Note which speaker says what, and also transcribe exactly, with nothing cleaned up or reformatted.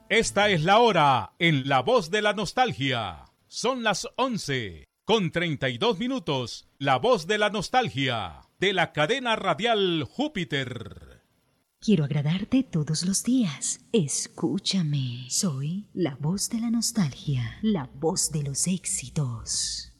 Speaker 1: Esta es la hora en La Voz de la Nostalgia. Son las once con treinta y dos minutos. La Voz de la Nostalgia de la cadena radial Júpiter.
Speaker 2: Quiero agradarte todos los días. Escúchame. Soy la voz de la nostalgia, la voz de los éxitos.